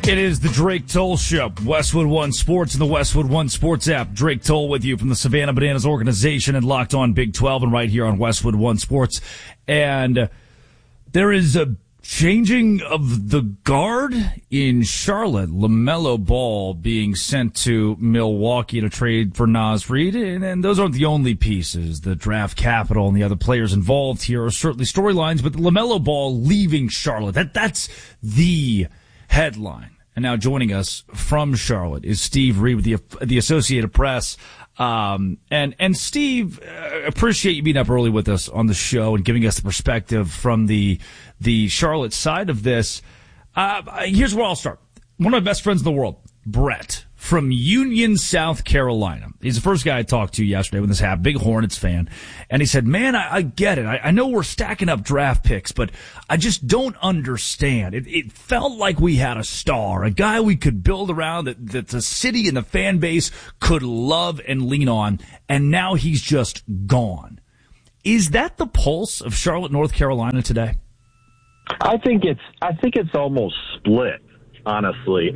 It is the Drake Toll Show, Westwood One Sports and the Westwood One Sports app. Drake Toll with you from the Savannah Bananas organization and Locked On Big 12 and right here on Westwood One Sports. And there is a changing of the guard in Charlotte. LaMelo Ball being sent to Milwaukee to trade for Naz Reid. And those aren't the only pieces. The draft capital and the other players involved here are certainly storylines, but LaMelo Ball leaving Charlotte, that's the headline. And now joining us from Charlotte is Steve Reid with the Associated Press. And Steve, appreciate you being up early with us on the show and giving us the perspective from the Charlotte side of this. Here's where I'll start. One of my best friends in the world, Brett, from Union, South Carolina. He's the first guy I talked to yesterday when this happened, big Hornets fan. And he said, man, I get it. I know we're stacking up draft picks, but I just don't understand. It felt like we had a star, a guy we could build around that the city and the fan base could love and lean on, and now he's just gone. Is that the pulse of Charlotte, North Carolina today? I think it's almost split, honestly.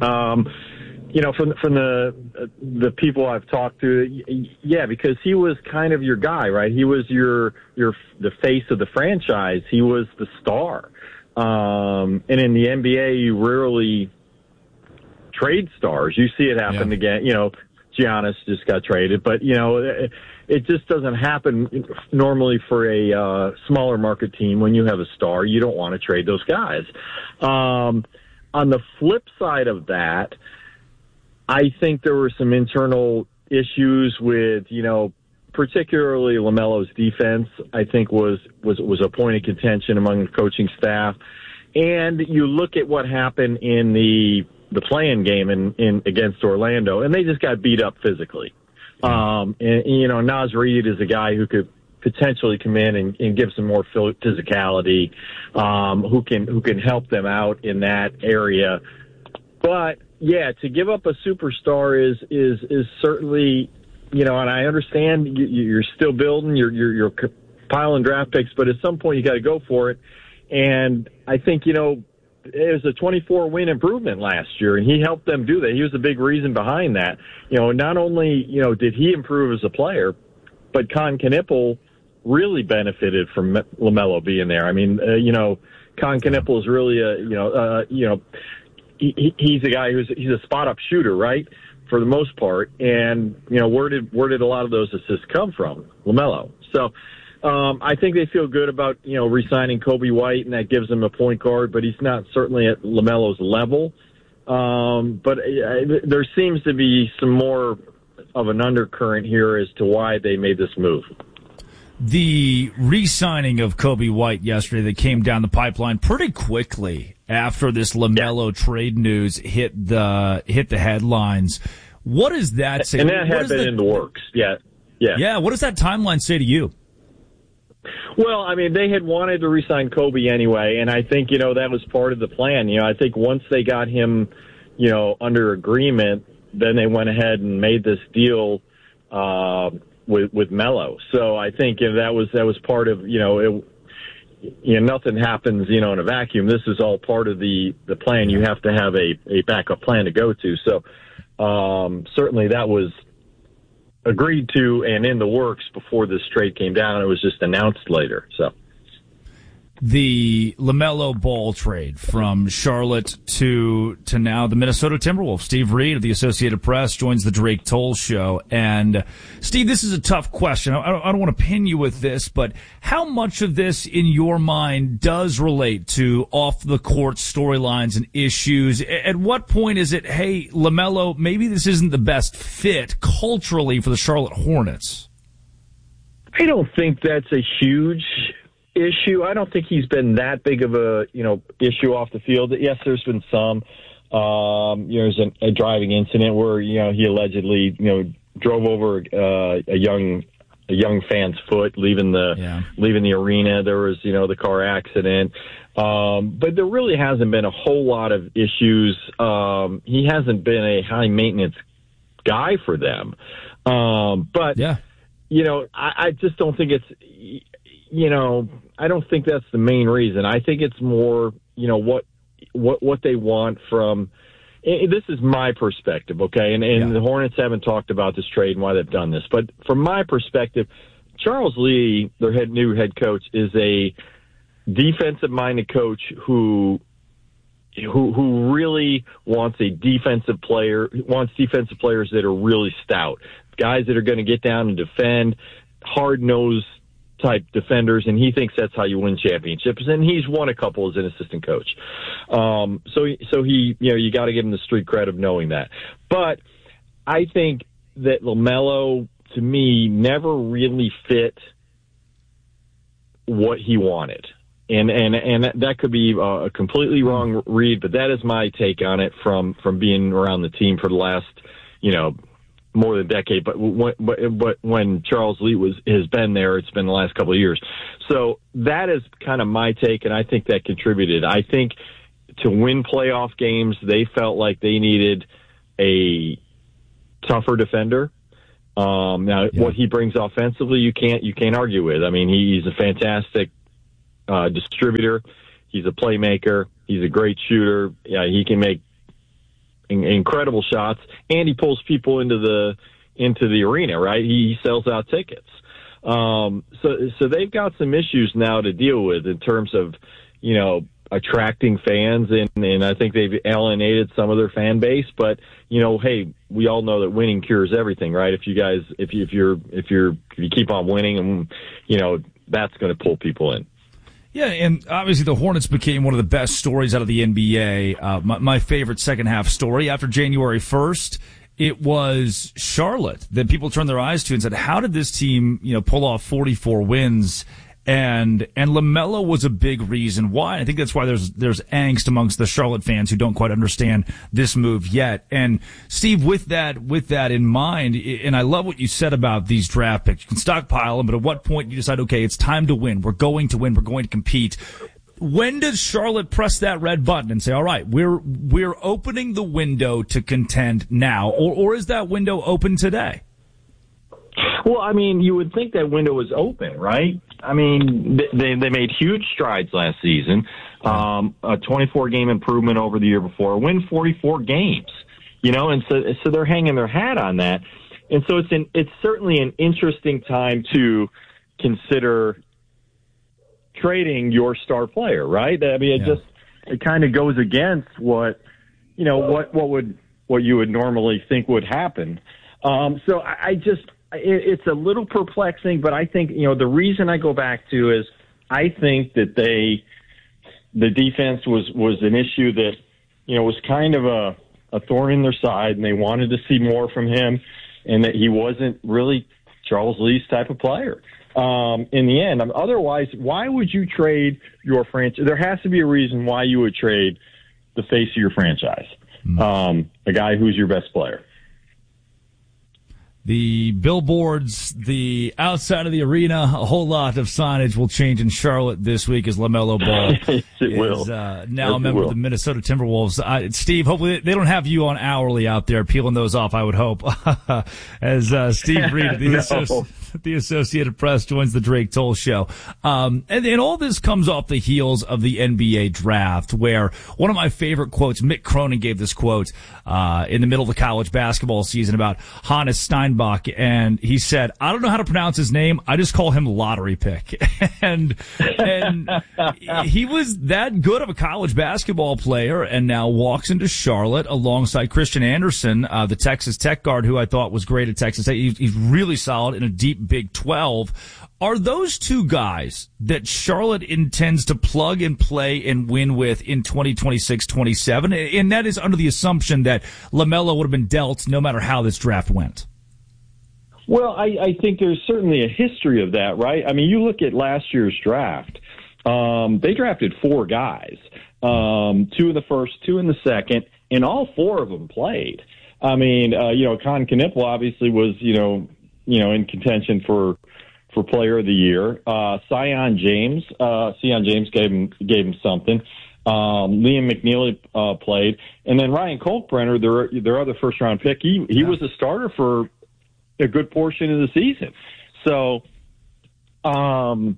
From the people I've talked to, yeah, because he was kind of your guy, right? He was the face of the franchise. He was the star. And in the NBA, you rarely trade stars. You see it happen again. Giannis just got traded, but it just doesn't happen normally for a smaller market team. When you have a star, you don't want to trade those guys. On the flip side of that, I think there were some internal issues with, particularly LaMelo's defense, I think was a point of contention among the coaching staff. And you look at what happened in the play-in game in against Orlando, and they just got beat up physically. Naz Reid is a guy who could potentially come in and give some more physicality, who can help them out in that area. But yeah, to give up a superstar is certainly, and I understand you're still building, you're piling draft picks, but at some point you got to go for it. And I think, it was a 24-win improvement last year, and he helped them do that. He was a big reason behind that. Not only, did he improve as a player, but Con Knippel really benefited from LaMelo being there. I mean, Con Knippel is really he's a guy he's a spot-up shooter, right, for the most part. And, where did a lot of those assists come from? LaMelo. So I think they feel good about, re-signing Kobe White, and that gives them a point guard, but he's not certainly at LaMelo's level. But there seems to be some more of an undercurrent here as to why they made this move. The re-signing of Kobe White yesterday that came down the pipeline pretty quickly after this LaMelo trade news hit the headlines. What does that say? And that had been in the works. Yeah. What does that timeline say to you? Well, I mean, they had wanted to re-sign Kobe anyway, and I think, that was part of the plan. I think once they got him, under agreement, then they went ahead and made this deal with Melo. So I think that was part of, nothing happens, in a vacuum. This is all part of the plan. You have to have a backup plan to go to. So certainly that was agreed to and in the works before this trade came down. It was just announced later. So the LaMelo Ball trade from Charlotte to now the Minnesota Timberwolves. Steve Reid of the Associated Press joins the Drake Toll Show. And Steve, this is a tough question. I don't want to pin you with this, but how much of this in your mind does relate to off the court storylines and issues? At what point is it, hey, LaMelo, maybe this isn't the best fit culturally for the Charlotte Hornets? I don't think that's a huge issue. I don't think he's been that big of a issue off the field. Yes, there's been some. There's a driving incident where he allegedly drove over a young fan's foot leaving the arena. There was the car accident, but there really hasn't been a whole lot of issues. He hasn't been a high maintenance guy for them, but I just don't think it's. I don't think that's the main reason. I think it's more, what they want from, this is my perspective, okay? And the Hornets haven't talked about this trade and why they've done this. But from my perspective, Charles Lee, their new head coach, is a defensive-minded coach who really wants defensive players that are really stout, guys that are going to get down and defend, hard-nosed type defenders, and he thinks that's how you win championships. And he's won a couple as an assistant coach. So he, you got to give him the street cred of knowing that. But I think that LaMelo, to me, never really fit what he wanted. And that could be a completely wrong read, but that is my take on it from being around the team for the last, more than a decade. But when Charles Lee has been there, it's been the last couple of years. So that is kind of my take, and I think that contributed. I think to win playoff games, they felt like they needed a tougher defender. What he brings offensively, you can't argue with. I mean, he's a fantastic distributor. He's a playmaker. He's a great shooter. Yeah, he can make incredible shots, and he pulls people into the arena. Right, he sells out tickets. So they've got some issues now to deal with in terms of attracting fans, and I think they've alienated some of their fan base. But hey, we all know that winning cures everything, right? If you keep on winning, and that's going to pull people in. Yeah, and obviously the Hornets became one of the best stories out of the NBA. My favorite second half story after January 1st, it was Charlotte that people turned their eyes to and said, how did this team, pull off 44 wins? And LaMelo was a big reason why. I think that's why there's angst amongst the Charlotte fans who don't quite understand this move yet. And Steve, with that in mind, and I love what you said about these draft picks. You can stockpile them, but at what point you decide, okay, it's time to win. We're going to win. We're going to compete. When does Charlotte press that red button and say, all right, we're opening the window to contend now, or is that window open today? Well, I mean, you would think that window was open, right? I mean, they made huge strides last season, a 24-game improvement over the year before, win 44 games, and so they're hanging their hat on that. And so it's certainly an interesting time to consider trading your star player, right? I mean, it kind of goes against what you would normally think would happen. So it's a little perplexing, but I think, the reason I go back to is I think that the defense was an issue that, was kind of a thorn in their side, and they wanted to see more from him, and that he wasn't really Charles Lee's type of player. In the end, otherwise, why would you trade your franchise? There has to be a reason why you would trade the face of your franchise, a guy who's your best player. The billboards, the outside of the arena, a whole lot of signage will change in Charlotte this week as LaMelo Ball is now a member of the Minnesota Timberwolves. Steve, hopefully they don't have you on hourly out there peeling those off, I would hope. As Steve Reed, the Associated Press, joins the Drake Toll Show. And all this comes off the heels of the NBA draft, where one of my favorite quotes, Mick Cronin gave this quote in the middle of the college basketball season about Hannes Steinbach, and he said, I don't know how to pronounce his name, I just call him lottery pick. and he was that good of a college basketball player, and now walks into Charlotte alongside Christian Anderson, the Texas Tech guard, who I thought was great at Texas Tech. He's really solid in a deep Big 12. Are those two guys that Charlotte intends to plug and play and win with in 2026-27? And that is under the assumption that LaMelo would have been dealt no matter how this draft went. Well, I think there's certainly a history of that, right? I mean, you look at last year's draft. They drafted 4 guys, 2 in the first, 2 in the second, and all 4 of them played. I mean, Con Knipple obviously was, in contention for Player of the Year. Sion James gave him something. Liam McNeely played, and then Ryan Kolkbrenner, their other first round pick. He was a starter for a good portion of the season. So, I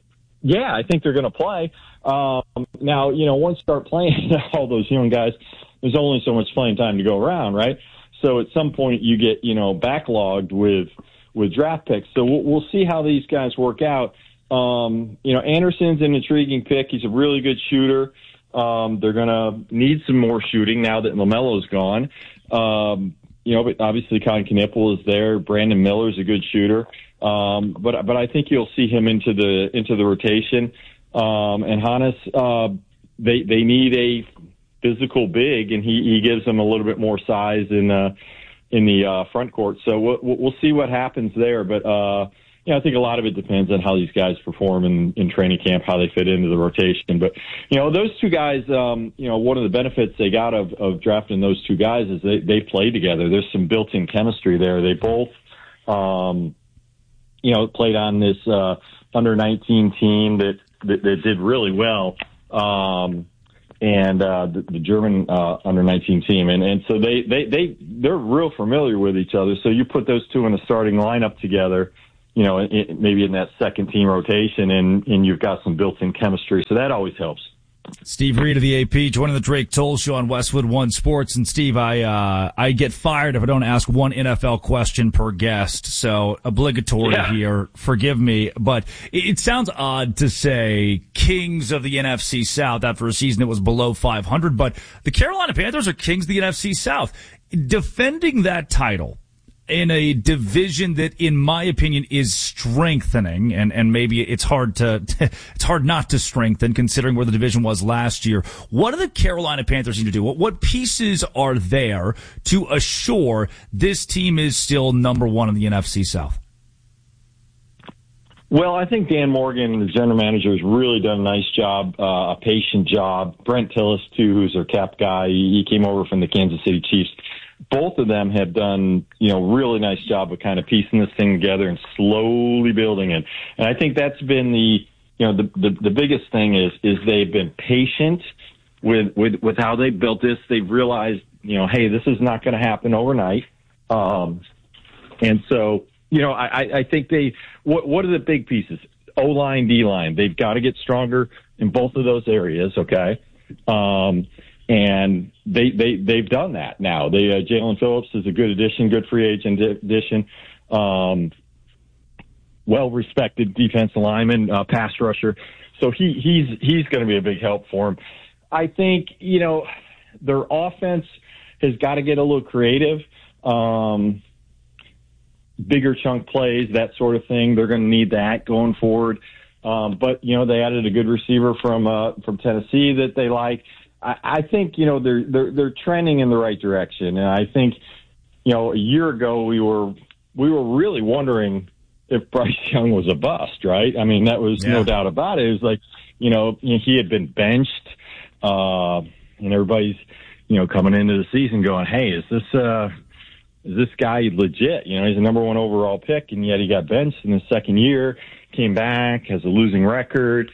think they're going to play. Now, once you start playing all those young guys, there's only so much playing time to go around, right? So at some point you get, backlogged with draft picks. So we'll see how these guys work out. Anderson's an intriguing pick. He's a really good shooter. They're going to need some more shooting now that LaMelo's gone. But obviously Colin Knippel is there. Brandon Miller's a good shooter. But I think you'll see him into the rotation. And Hannes, they need a physical big, and he gives them a little bit more size in the front court. So we'll see what happens there. But I think a lot of it depends on how these guys perform in training camp, how they fit into the rotation. But those two guys, one of the benefits they got of drafting those two guys is they play together. There's some built-in chemistry there. They both played on this under 19 team that did really well. And the German under 19 team, and so they're real familiar with each other. So you put those two in a starting lineup together, maybe in that second team rotation, and you've got some built-in chemistry. So that always helps. Steve Reed of the AP joining the Drake Toll Show on Westwood One Sports. And Steve, I get fired if I don't ask one NFL question per guest, so obligatory here. Forgive me, but it sounds odd to say kings of the NFC South after a season that was below 500, but the Carolina Panthers are kings of the NFC South. Defending that title in a division that, in my opinion, is strengthening, and maybe it's hard not to strengthen considering where the division was last year. What do the Carolina Panthers need to do? What pieces are there to assure this team is still number one in the NFC South? Well, I think Dan Morgan, the general manager, has really done a nice job, a patient job. Brent Tillis, too, who's their cap guy, he came over from the Kansas City Chiefs. Both of them have done, really nice job of kind of piecing this thing together and slowly building it. And I think that's been the biggest thing is they've been patient with how they built this. They've realized, hey, this is not going to happen overnight. And so, I think what are the big pieces? O-line, D-line. They've got to get stronger in both of those areas. Okay. And they've done that now. Jalen Phillips is a good addition, good free agent addition. Well-respected defensive lineman, pass rusher. So he's going to be a big help for him. I think, their offense has got to get a little creative. Bigger chunk plays, that sort of thing. They're going to need that going forward. But they added a good receiver from Tennessee that they like. I think, they're trending in the right direction. And I think, a year ago we were really wondering if Bryce Young was a bust, right? I mean, that was no doubt about it. It was like, he had been benched, and everybody's, coming into the season going, hey, is this guy legit? He's a number one overall pick, and yet he got benched in his second year, came back, has a losing record.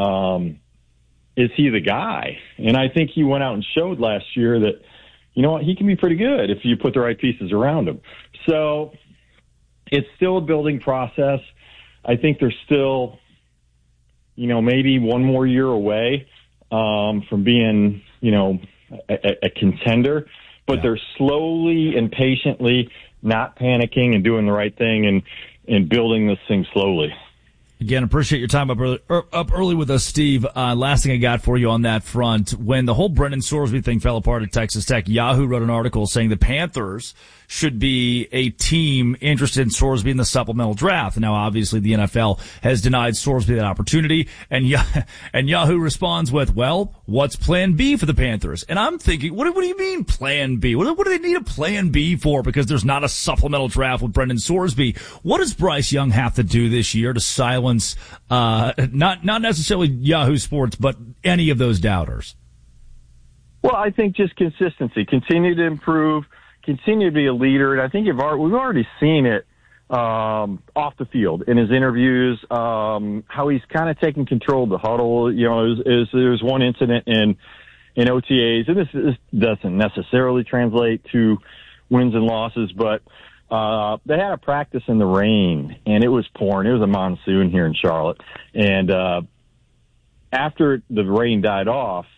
Is he the guy? And I think he went out and showed last year that, he can be pretty good if you put the right pieces around him. So it's still a building process. I think they're still, maybe one more year away from being, a contender. But they're slowly and patiently not panicking and doing the right thing and building this thing slowly. Again, appreciate your time up early with us, Steve. Last thing I got for you on that front, when the whole Brendan Sorsby thing fell apart at Texas Tech, Yahoo wrote an article saying the Panthers should be a team interested in Sorsby in the supplemental draft. Now, obviously, the NFL has denied Sorsby that opportunity, and Yahoo responds with, well, what's plan B for the Panthers? And I'm thinking, what do you mean plan B? What do they need a plan B for? Because there's not a supplemental draft with Brendan Sorsby. What does Bryce Young have to do this year to silence, not necessarily Yahoo Sports, but any of those doubters? Well, I think just consistency, continue to improve, continue to be a leader. And I think we've already seen it off the field in his interviews, how he's kind of taking control of the huddle. There's one incident in OTAs, and this doesn't necessarily translate to wins and losses, but they had a practice in the rain, and it was pouring. It was a monsoon here in Charlotte. And after the rain died off,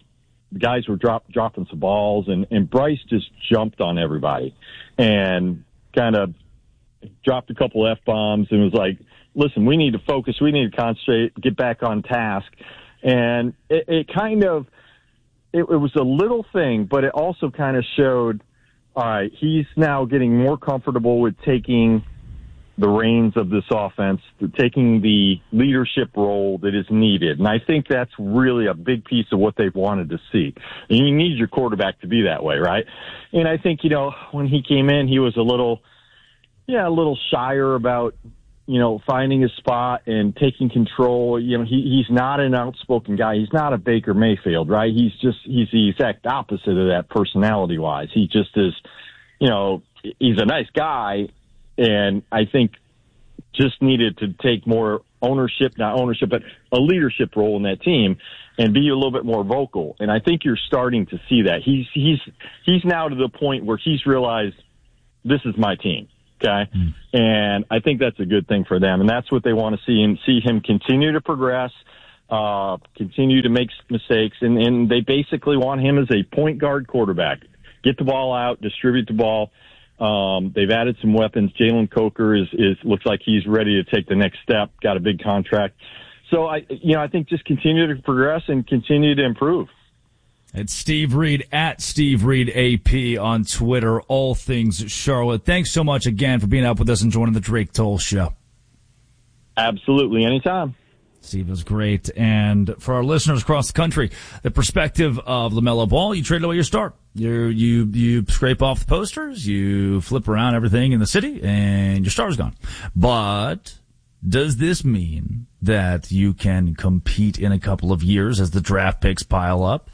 guys were dropping some balls, and Bryce just jumped on everybody and kind of dropped a couple F-bombs and was like, listen, we need to focus, we need to concentrate, get back on task. And it was a little thing, but it also kind of showed, all right, he's now getting more comfortable with taking the reins of this offense, taking the leadership role that is needed. And I think that's really a big piece of what they've wanted to see. And you need your quarterback to be that way, right? And I think, when he came in, he was a little shyer about, finding his spot and taking control. He's not an outspoken guy. He's not a Baker Mayfield, right? He's the exact opposite of that personality-wise. He just is, he's a nice guy, and I think just needed to take more not ownership, but a leadership role in that team and be a little bit more vocal. And I think you're starting to see that. He's now to the point where he's realized this is my team. Okay. And I think that's a good thing for them. And that's what they want to see, and see him continue to progress, continue to make mistakes. And they basically want him as a point guard quarterback. Get the ball out, distribute the ball. They've added some weapons. Jalen Coker looks like he's ready to take the next step, got a big contract. So I think just continue to progress and continue to improve. It's Steve Reed at Steve Reed AP on Twitter, all things Charlotte. Thanks so much again for being up with us and joining the Drake Toll Show. Absolutely. Anytime. Steve was great. And for our listeners across the country, the perspective of LaMelo Ball, you trade away your star. You scrape off the posters, you flip around everything in the city, and your star's gone. But does this mean that you can compete in a couple of years as the draft picks pile up?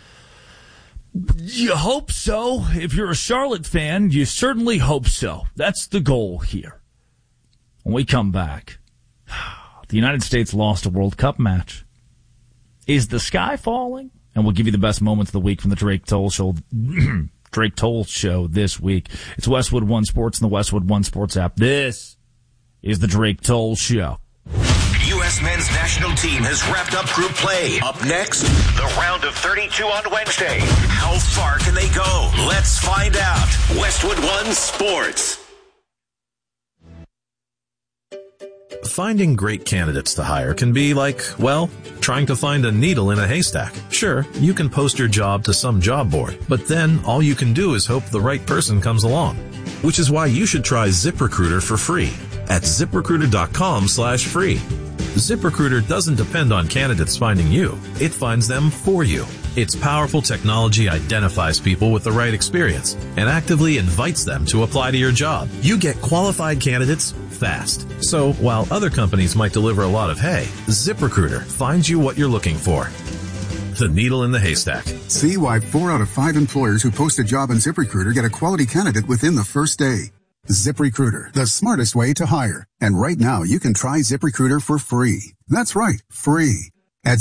You hope so. If you're a Charlotte fan, you certainly hope so. That's the goal here. When we come back, the United States lost a World Cup match. Is the sky falling? And we'll give you the best moments of the week from the Drake Toll Show. Drake Toll Show this week. It's Westwood One Sports and the Westwood One Sports app. This is the Drake Toll Show. U.S. men's national team has wrapped up group play. Up next, the round of 32 on Wednesday. How far can they go? Let's find out. Westwood One Sports. Finding great candidates to hire can be like, well, trying to find a needle in a haystack. Sure, you can post your job to some job board, but then all you can do is hope the right person comes along. Which is why you should try ZipRecruiter for free at ZipRecruiter.com/free. ZipRecruiter doesn't depend on candidates finding you. It finds them for you. Its powerful technology identifies people with the right experience and actively invites them to apply to your job. You get qualified candidates fast. So while other companies might deliver a lot of hay, ZipRecruiter finds you what you're looking for. The needle in the haystack. See why 4 out of 5 employers who post a job on ZipRecruiter get a quality candidate within the first day. ZipRecruiter, the smartest way to hire. And right now you can try ZipRecruiter for free. That's right, free. At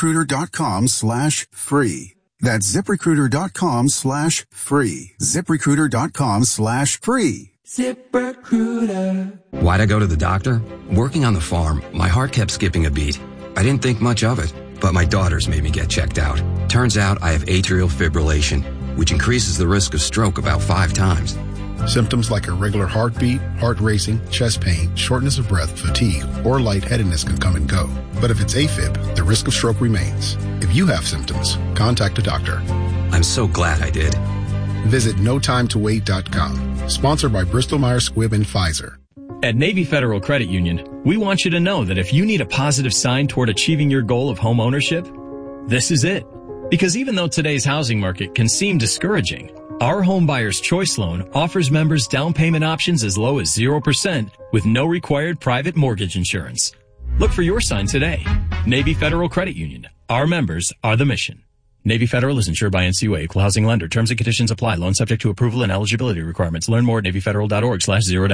ZipRecruiter.com/free. That's ZipRecruiter.com/free. ZipRecruiter.com/free. ZipRecruiter. Why'd I go to the doctor? Working on the farm, my heart kept skipping a beat. I didn't think much of it, but my daughters made me get checked out. Turns out I have atrial fibrillation, which increases the risk of stroke about 5 times. Symptoms like irregular heartbeat, heart racing, chest pain, shortness of breath, fatigue, or lightheadedness can come and go. But if it's AFib, the risk of stroke remains. If you have symptoms, contact a doctor. I'm so glad I did. Visit NoTimeToWait.com. Sponsored by Bristol-Myers Squibb and Pfizer. At Navy Federal Credit Union, we want you to know that if you need a positive sign toward achieving your goal of home ownership, this is it. Because even though today's housing market can seem discouraging, our Home Buyer's Choice Loan offers members down payment options as low as 0% with no required private mortgage insurance. Look for your sign today. Navy Federal Credit Union. Our members are the mission. Navy Federal is insured by NCUA, equal housing lender. Terms and conditions apply. Loan subject to approval and eligibility requirements. Learn more at NavyFederal.org/0down.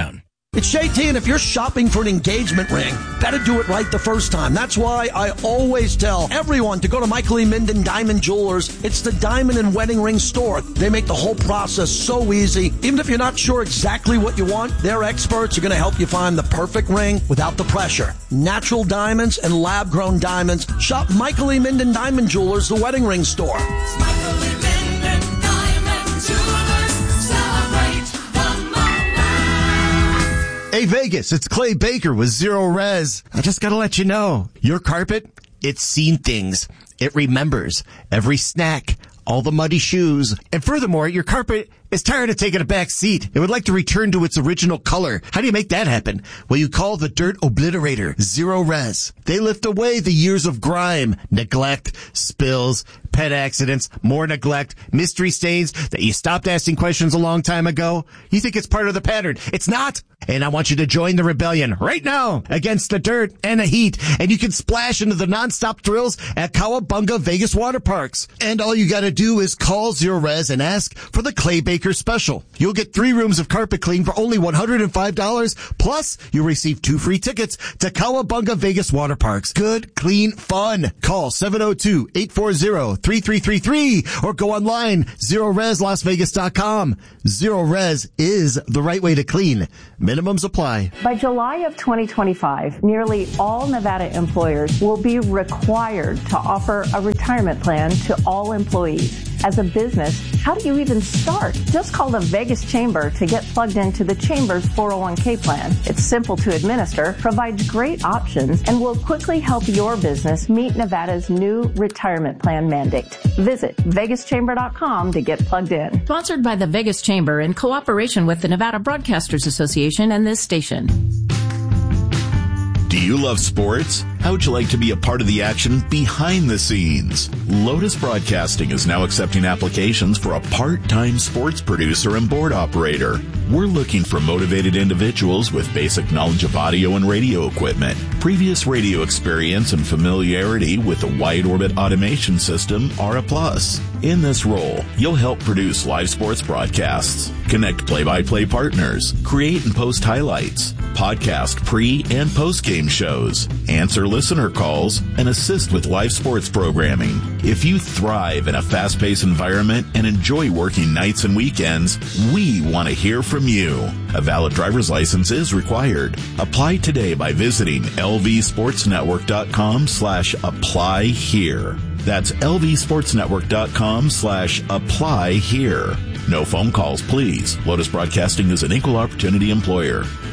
It's JT, and if you're shopping for an engagement ring, better do it right the first time. That's why I always tell everyone to go to Michael E. Minden Diamond Jewelers. It's the diamond and wedding ring store. They make the whole process so easy. Even if you're not sure exactly what you want, their experts are going to help you find the perfect ring without the pressure. Natural diamonds and lab-grown diamonds. Shop Michael E. Minden Diamond Jewelers, the wedding ring store. It's Michael E. Minden Diamond Jewelers. Celebrate the moment. Hey Vegas, it's Clay Baker with Zero Res. I just gotta let you know, your carpet, it's seen things. It remembers every snack, all the muddy shoes, and furthermore, your carpet is tired of taking a back seat. It would like to return to its original color. How do you make that happen? Well, you call the Dirt Obliterator Zero Res. They lift away the years of grime, neglect, spills, pet accidents, more neglect, mystery stains that you stopped asking questions a long time ago. You think it's part of the pattern. It's not. And I want you to join the rebellion right now against the dirt and the heat. And you can splash into the nonstop thrills at Cowabunga Vegas Water Parks. And all you gotta do is call Zero Res and ask for the Clay Baker special. You'll get 3 rooms of carpet clean for only $105. Plus, you'll receive 2 free tickets to Cowabunga Vegas Water Parks. Good, clean fun. Call 702-840-3333 or go online, ZeroResLasVegas.com. Zero Res is the right way to clean. Minimums apply. By July of 2025, nearly all Nevada employers will be required to offer a retirement plan to all employees. As a business, how do you even start? Just call the Vegas Chamber to get plugged into the Chamber's 401k plan. It's simple to administer, provides great options, and will quickly help your business meet Nevada's new retirement plan mandate. Visit VegasChamber.com to get plugged in. Sponsored by the Vegas Chamber in cooperation with the Nevada Broadcasters Association and this station. Do you love sports? How would you like to be a part of the action behind the scenes? Lotus Broadcasting is now accepting applications for a part-time sports producer and board operator. We're looking for motivated individuals with basic knowledge of audio and radio equipment, previous radio experience, and familiarity with the wide orbit automation system are a plus. In this role, you'll help produce live sports broadcasts, connect play-by-play partners, create and post highlights, podcast pre- and post-game shows, answer listener calls, and assist with live sports programming. If you thrive in a fast-paced environment and enjoy working nights and weekends, we want to hear from you. A valid driver's license is required. Apply today by visiting lvsportsnetwork.com/apply here. That's lvsportsnetwork.com/apply here. No phone calls, please. Lotus Broadcasting is an equal opportunity employer.